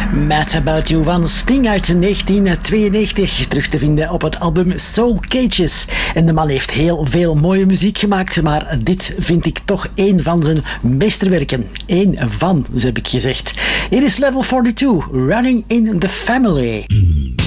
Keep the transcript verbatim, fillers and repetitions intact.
Mad About You van Sting uit negentien tweeënnegentig, terug te vinden op het album Soul Cages. En de man heeft heel veel mooie muziek gemaakt, maar dit vind ik toch één van zijn meesterwerken. Eén van, zo heb ik gezegd. Hier is Level forty-two, Running in the Family.